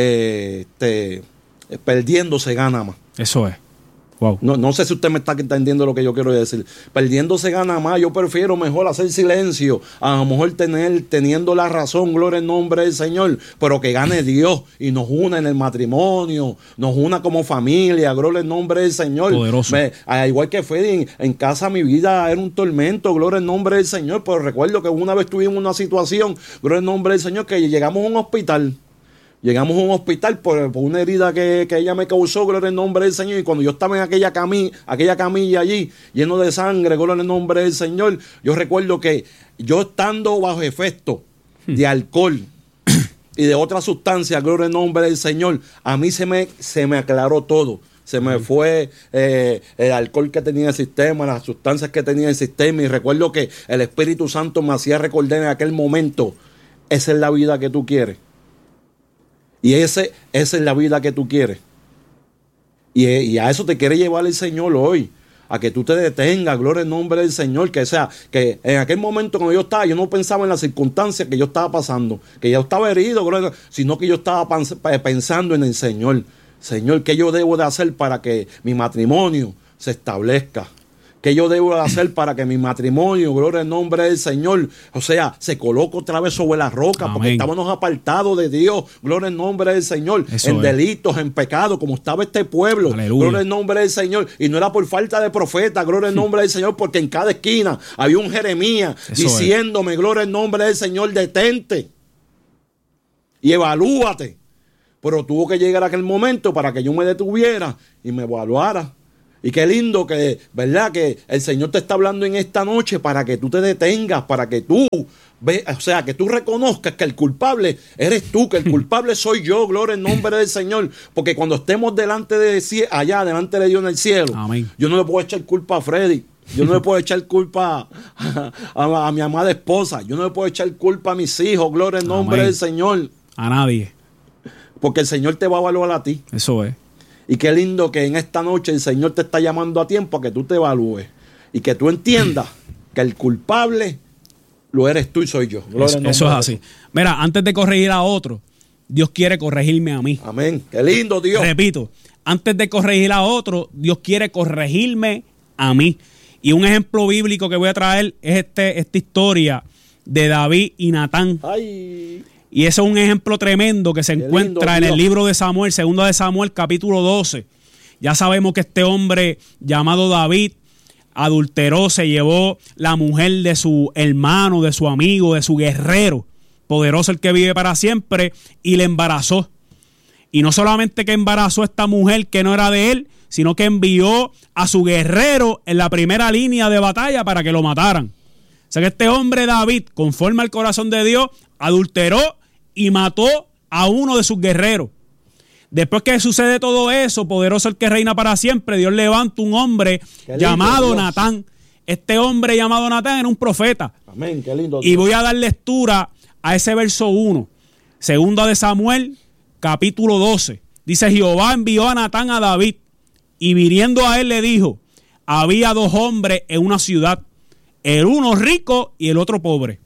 [SPEAKER 2] perdiendo se gana más.
[SPEAKER 1] Eso es. Wow.
[SPEAKER 2] No sé si usted me está entendiendo lo que yo quiero decir. Perdiendo se gana más. Yo prefiero mejor hacer silencio, a lo mejor teniendo la razón, gloria al nombre del Señor, pero que gane Dios y nos una en el matrimonio, nos una como familia, gloria al nombre del Señor.
[SPEAKER 1] Poderoso.
[SPEAKER 2] Igual que Fede, en casa mi vida era un tormento, gloria al nombre del Señor, pero recuerdo que una vez tuvimos una situación, gloria al nombre del Señor, que llegamos a un hospital. Llegamos a un hospital por una herida que ella me causó, gloria al nombre del Señor. Y cuando yo estaba en aquella camilla allí, lleno de sangre, gloria al nombre del Señor, yo recuerdo que yo estando bajo efecto de alcohol y de otra sustancia, gloria al nombre del Señor, a mí se me aclaró todo. se me fue el alcohol que tenía en el sistema, las sustancias que tenía en el sistema, y recuerdo que el Espíritu Santo me hacía recordar en aquel momento, esa es la vida que tú quieres. Y esa es la vida que tú quieres. Y a eso te quiere llevar el Señor hoy. A que tú te detengas, gloria al nombre del Señor. Que sea, que en aquel momento cuando yo estaba, yo no pensaba en las circunstancias que yo estaba pasando, que yo estaba herido, sino que yo estaba pensando en el Señor. Señor, ¿qué yo debo de hacer para que mi matrimonio se establezca? ¿Qué yo debo de hacer para que mi matrimonio, gloria al nombre del Señor, o sea, se coloque otra vez sobre la roca? Amén. Porque estábamos apartados de Dios, gloria al nombre del Señor, eso en delitos, en pecado, como estaba este pueblo. Aleluya. Gloria al nombre del Señor. Y no era por falta de profeta, gloria al nombre del Señor, porque en cada esquina había un Jeremías eso diciéndome, gloria al nombre del Señor, detente y evalúate. Pero tuvo que llegar aquel momento para que yo me detuviera y me evaluara. Y qué lindo que, ¿verdad? Que el Señor te está hablando en esta noche para que tú te detengas, para que tú, o sea, que tú reconozcas que el culpable eres tú, que el culpable soy yo, gloria en nombre del Señor. Porque cuando estemos delante de delante de Dios en el cielo, amén, yo no le puedo echar culpa a Freddy. Yo no le puedo echar culpa a mi amada esposa. Yo no le puedo echar culpa a mis hijos, gloria en nombre del Señor.
[SPEAKER 1] A nadie.
[SPEAKER 2] Porque el Señor te va a evaluar a ti.
[SPEAKER 1] Eso es.
[SPEAKER 2] Y qué lindo que en esta noche el Señor te está llamando a tiempo a que tú te evalúes y que tú entiendas que el culpable lo eres tú y soy yo.
[SPEAKER 1] Eso es así. Mira, antes de corregir a otro, Dios quiere corregirme a mí.
[SPEAKER 2] Amén. Qué lindo, Dios.
[SPEAKER 1] Repito, antes de corregir a otro, Dios quiere corregirme a mí. Y un ejemplo bíblico que voy a traer es esta historia de David y Natán.
[SPEAKER 2] Ay.
[SPEAKER 1] Y ese es un ejemplo tremendo que se encuentra en el libro de Samuel, 2 de Samuel, capítulo 12. Ya sabemos que este hombre llamado David adulteró, se llevó la mujer de su hermano, de su amigo, de su guerrero, poderoso el que vive para siempre, y le embarazó. Y no solamente que embarazó a esta mujer que no era de él, sino que envió a su guerrero en la primera línea de batalla para que lo mataran. O sea que este hombre David, conforme al corazón de Dios, adulteró y mató a uno de sus guerreros. Después que sucede todo eso, poderoso el que reina para siempre, Dios levanta un hombre llamado Natán. Este hombre llamado Natán era un profeta.
[SPEAKER 2] Amén, qué lindo.
[SPEAKER 1] Y voy a dar lectura a ese verso 1. 2 de Samuel, capítulo 12. Dice, Jehová envió a Natán a David, y viniendo a él le dijo, había dos hombres en una ciudad, el uno rico y el otro pobre.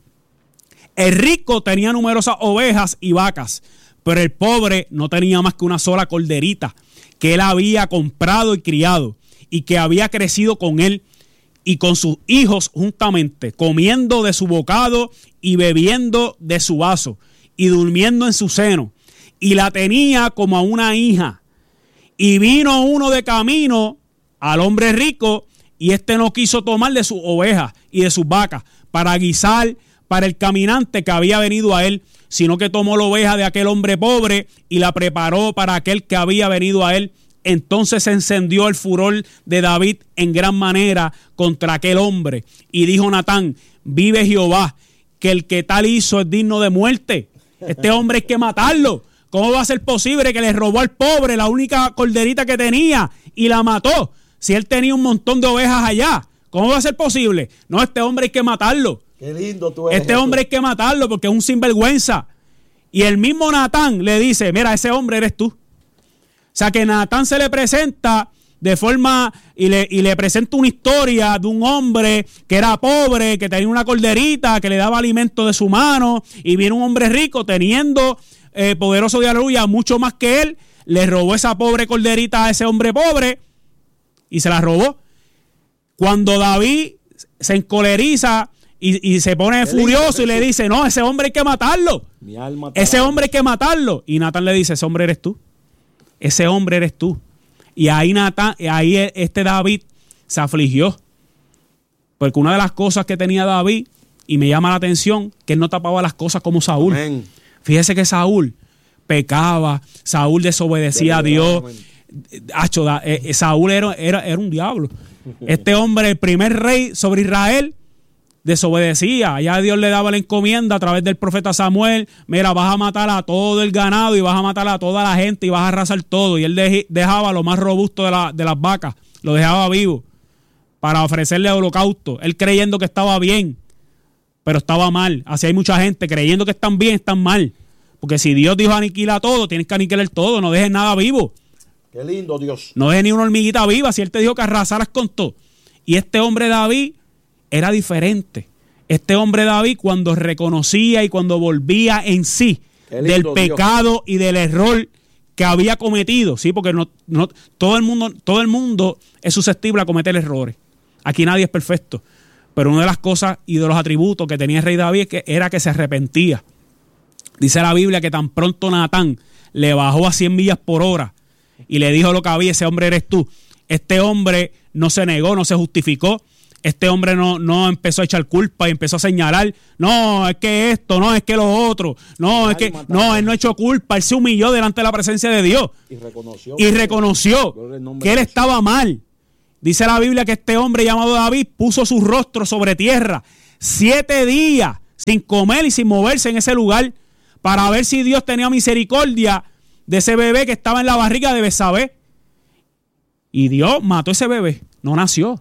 [SPEAKER 1] El rico tenía numerosas ovejas y vacas, pero el pobre no tenía más que una sola corderita que él había comprado y criado y que había crecido con él y con sus hijos juntamente, comiendo de su bocado y bebiendo de su vaso y durmiendo en su seno. Y la tenía como a una hija. Y vino uno de camino al hombre rico y éste no quiso tomar de sus ovejas y de sus vacas para guisar para el caminante que había venido a él, sino que tomó la oveja de aquel hombre pobre y la preparó para aquel que había venido a él. Entonces se encendió el furor de David en gran manera contra aquel hombre. Y dijo Natán, vive Jehová, que el que tal hizo es digno de muerte. Este hombre hay que matarlo. ¿Cómo va a ser posible que le robó al pobre la única corderita que tenía y la mató? Si él tenía un montón de ovejas allá. ¿Cómo va a ser posible? No, este hombre hay que matarlo.
[SPEAKER 2] Qué lindo tú eres.
[SPEAKER 1] Este hombre hay que matarlo porque es un sinvergüenza. Y el mismo Natán le dice, mira, ese hombre eres tú. O sea que Natán se le presenta de forma y le presenta una historia de un hombre que era pobre, que tenía una corderita, que le daba alimento de su mano, y viene un hombre rico teniendo poderoso de aleluya, mucho más que él, le robó esa pobre corderita a ese hombre pobre y se la robó. Cuando David se encoleriza y se pone furioso y le dice, no, ese hombre hay que matarlo. Ese hombre hay que matarlo. Y Natán le dice, ese hombre eres tú. Ese hombre eres tú. Y ahí David se afligió. Porque una de las cosas que tenía David, y me llama la atención, que él no tapaba las cosas como Saúl. Amén. Fíjese que Saúl pecaba, Saúl desobedecía a Dios. Saúl era un diablo. Este hombre, el primer rey sobre Israel, desobedecía. Ya Dios le daba la encomienda a través del profeta Samuel: mira, vas a matar a todo el ganado y vas a matar a toda la gente y vas a arrasar todo. Y él dejaba lo más robusto de las vacas, lo dejaba vivo para ofrecerle holocausto. Él creyendo que estaba bien, pero estaba mal. Así hay mucha gente creyendo que están bien, están mal. Porque si Dios dijo aniquila todo, tienes que aniquilar todo, no dejes nada vivo.
[SPEAKER 2] Qué lindo, Dios.
[SPEAKER 1] No dejes ni una hormiguita viva si Él te dijo que arrasaras con todo. Y este hombre David era diferente. Este hombre David, cuando reconocía y cuando volvía en sí del pecado, Dios, y del error que había cometido, ¿sí? Porque no todo el mundo es susceptible a cometer errores. Aquí nadie es perfecto. Pero una de las cosas y de los atributos que tenía el rey David era que se arrepentía. Dice la Biblia que tan pronto Natán le bajó a 100 millas por hora y le dijo lo que había: ese hombre eres tú. Este hombre no se negó, no se justificó. Este hombre no empezó a echar culpa y empezó a señalar: no, es que esto, no, es que lo otro, no, es que no, él no echó culpa. Él se humilló delante de la presencia de Dios y reconoció que él estaba mal. Dice la Biblia que este hombre llamado David puso su rostro sobre tierra 7 días sin comer y sin moverse en ese lugar para ver si Dios tenía misericordia de ese bebé que estaba en la barriga de Betsabé. Y Dios mató a ese bebé. No nació,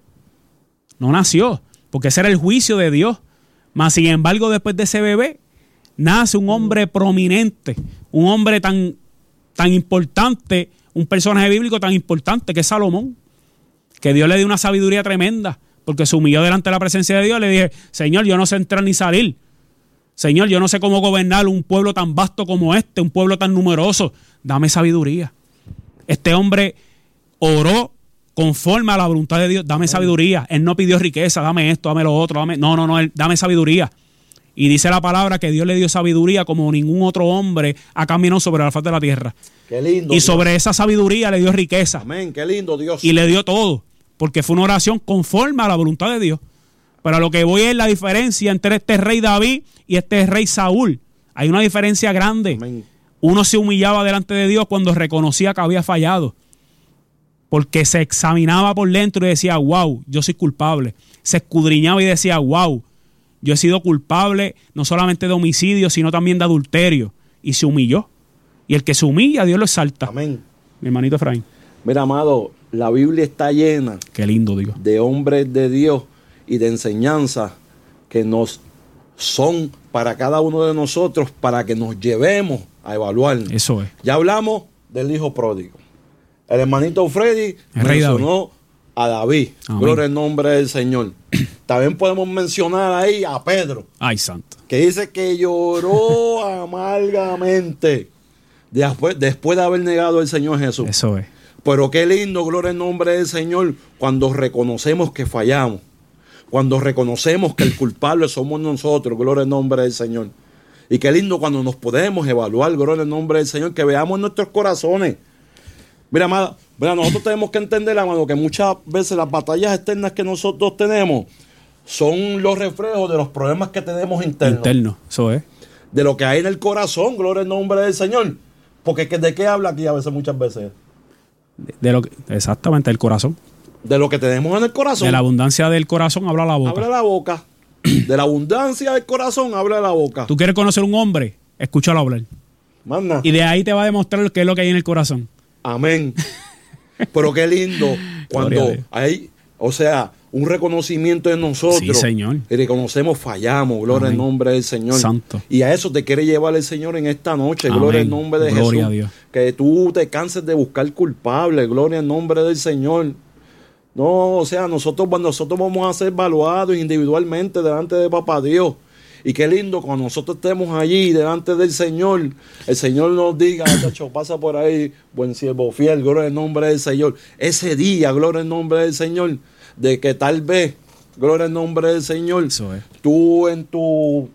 [SPEAKER 1] porque ese era el juicio de Dios. Mas sin embargo, después de ese bebé nace un hombre prominente, un hombre tan importante, un personaje bíblico tan importante que es Salomón, que Dios le dio una sabiduría tremenda, porque se humilló delante de la presencia de Dios. Le dije: Señor, yo no sé entrar ni salir. Señor, yo no sé cómo gobernar un pueblo tan vasto como este, un pueblo tan numeroso. Dame sabiduría. Este hombre oró conforme a la voluntad de Dios. Dame sabiduría. Él no pidió riqueza, dame esto, dame lo otro. No, él, dame sabiduría. Y dice la palabra que Dios le dio sabiduría como ningún otro hombre ha caminado sobre la faz de la tierra.
[SPEAKER 2] Qué lindo.
[SPEAKER 1] Y sobre Dios, esa sabiduría le dio riqueza.
[SPEAKER 2] Amén, qué lindo, Dios.
[SPEAKER 1] Y le dio todo, porque fue una oración conforme a la voluntad de Dios. Pero a lo que voy es la diferencia entre este rey David y este rey Saúl. Hay una diferencia grande.
[SPEAKER 2] Amén.
[SPEAKER 1] Uno se humillaba delante de Dios cuando reconocía que había fallado, porque se examinaba por dentro y decía: wow, yo soy culpable. Se escudriñaba y decía: wow, yo he sido culpable no solamente de homicidio, sino también de adulterio. Y se humilló. Y el que se humilla, Dios lo exalta.
[SPEAKER 2] Amén.
[SPEAKER 1] Mi hermanito Efraín.
[SPEAKER 2] Mira, amado, la Biblia está llena.
[SPEAKER 1] Qué lindo, Dios.
[SPEAKER 2] De hombres de Dios y de enseñanza que nos son para cada uno de nosotros, para que nos llevemos a evaluar.
[SPEAKER 1] Eso es.
[SPEAKER 2] Ya hablamos del hijo pródigo. El hermanito Freddy mencionó a David.
[SPEAKER 1] Amén.
[SPEAKER 2] Gloria al nombre del Señor. También podemos mencionar ahí a Pedro.
[SPEAKER 1] Ay, santo.
[SPEAKER 2] Que dice que lloró amargamente después de haber negado al Señor Jesús.
[SPEAKER 1] Eso es.
[SPEAKER 2] Pero qué lindo, gloria al nombre del Señor, cuando reconocemos que fallamos. Cuando reconocemos que el culpable somos nosotros, gloria al nombre del Señor. Y qué lindo cuando nos podemos evaluar, gloria al nombre del Señor, que veamos nuestros corazones. Mira, amada, nosotros tenemos que entender, amado, que muchas veces las batallas externas que nosotros tenemos son los reflejos de los problemas que tenemos internos.
[SPEAKER 1] Eso es.
[SPEAKER 2] De lo que hay en el corazón, gloria al nombre del Señor. Porque ¿de qué habla aquí a veces, muchas veces?
[SPEAKER 1] Exactamente, el corazón.
[SPEAKER 2] De lo que tenemos en el corazón.
[SPEAKER 1] De la abundancia del corazón habla la boca.
[SPEAKER 2] Habla la boca. De la abundancia del corazón habla la boca.
[SPEAKER 1] ¿Tú quieres conocer un hombre? Escúchalo hablar.
[SPEAKER 2] Manda.
[SPEAKER 1] Y de ahí te va a demostrar qué es lo que hay en el corazón.
[SPEAKER 2] Amén. Pero qué lindo cuando hay, un reconocimiento de nosotros.
[SPEAKER 1] Sí, Señor.
[SPEAKER 2] Y reconocemos, fallamos, gloria al nombre del Señor.
[SPEAKER 1] Santo.
[SPEAKER 2] Y a eso te quiere llevar el Señor en esta noche,
[SPEAKER 1] Amén.
[SPEAKER 2] Gloria al nombre de
[SPEAKER 1] Gloria
[SPEAKER 2] Jesús.
[SPEAKER 1] A Dios.
[SPEAKER 2] Que tú te canses de buscar culpables, gloria al nombre del Señor. No, nosotros vamos a ser evaluados individualmente delante de Papá Dios. Y qué lindo cuando nosotros estemos allí delante del Señor, el Señor nos diga: chacho, pasa por ahí, buen siervo fiel, gloria al nombre del Señor. Ese día, gloria al nombre del Señor, de que tal vez, gloria al nombre del Señor, tú en tu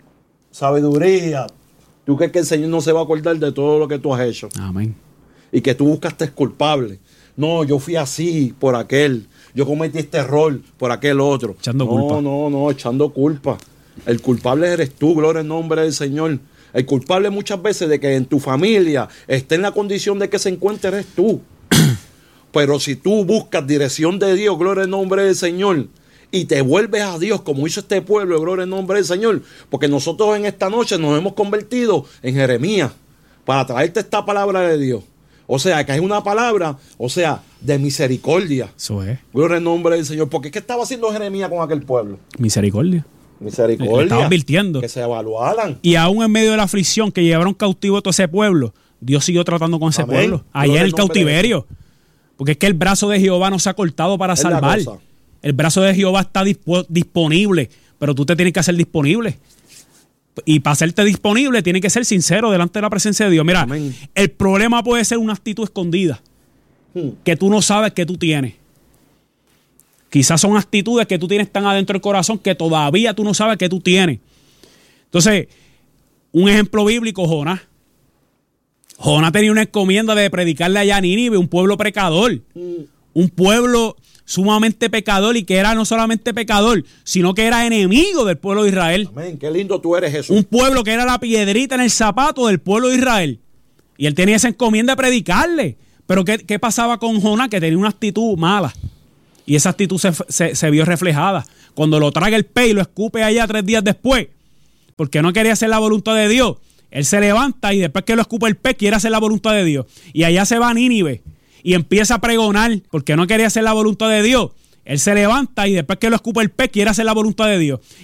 [SPEAKER 2] sabiduría, tú crees que el Señor no se va a acordar de todo lo que tú has hecho.
[SPEAKER 1] Amén.
[SPEAKER 2] Y que tú buscaste culpable. No, yo fui así por aquel, yo cometí este error por aquel otro.
[SPEAKER 1] Echando culpa.
[SPEAKER 2] No, echando culpa. El culpable eres tú, gloria al nombre del Señor. El culpable muchas veces de que en tu familia esté en la condición de que se encuentre eres tú. Pero si tú buscas dirección de Dios, gloria al nombre del Señor, y te vuelves a Dios como hizo este pueblo, gloria al nombre del Señor, porque nosotros en esta noche nos hemos convertido en Jeremías para traerte esta palabra de Dios. O sea, que es una palabra, o sea, de misericordia.
[SPEAKER 1] Eso es.
[SPEAKER 2] Gloria al nombre del Señor. Porque ¿qué estaba haciendo Jeremías con aquel pueblo?
[SPEAKER 1] Misericordia.
[SPEAKER 2] Misericordia.
[SPEAKER 1] Estaba advirtiendo.
[SPEAKER 2] Que se evaluaran.
[SPEAKER 1] Y aún en medio de la aflicción que llevaron cautivo a todo ese pueblo, Dios siguió tratando con ese
[SPEAKER 2] Amén.
[SPEAKER 1] pueblo. Allá en el cautiverio. Porque es que el brazo de Jehová no se ha cortado para salvar. El brazo de Jehová está disponible, pero tú te tienes que hacer disponible. Y para hacerte disponible, tienes que ser sincero delante de la presencia de Dios. Mira, amén. El problema puede ser una actitud escondida que tú no sabes que tú tienes. Quizás son actitudes que tú tienes tan adentro del corazón que todavía tú no sabes que tú tienes. Entonces, un ejemplo bíblico, Jonás. Jonás tenía una encomienda de predicarle allá a Nínive, un pueblo pecador. Un pueblo sumamente pecador, y que era no solamente pecador, sino que era enemigo del pueblo de Israel.
[SPEAKER 2] Amén, qué lindo tú eres, Jesús.
[SPEAKER 1] Un pueblo que era la piedrita en el zapato del pueblo de Israel. Y él tenía esa encomienda de predicarle. Pero ¿qué pasaba con Jonás? Que tenía una actitud mala. Y esa actitud se vio reflejada. Cuando lo traga el pez y lo escupe allá 3 días después, porque no quería hacer la voluntad de Dios, él se levanta y después que lo escupe el pez quiere hacer la voluntad de Dios. Y allá se va a Nínive y empieza a pregonar porque no quería hacer la voluntad de Dios. Él se levanta y después que lo escupe el pez quiere hacer la voluntad de Dios.